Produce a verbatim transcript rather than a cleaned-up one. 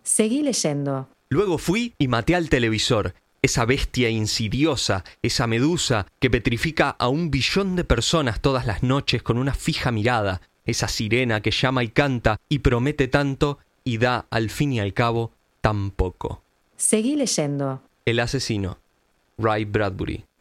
Seguí leyendo. Luego fui y maté al televisor, esa bestia insidiosa, esa medusa que petrifica a un billón de personas todas las noches con una fija mirada, esa sirena que llama y canta y promete tanto y da, al fin y al cabo, tan poco. Seguí leyendo. El asesino, Ray Bradbury.